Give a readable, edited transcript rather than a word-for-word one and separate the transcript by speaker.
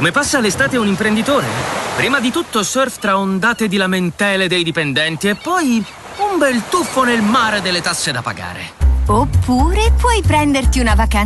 Speaker 1: Come passa l'estate un imprenditore? Prima di tutto surf tra ondate di lamentele dei dipendenti e poi un bel tuffo nel mare delle tasse da pagare.
Speaker 2: Oppure puoi prenderti una vacanza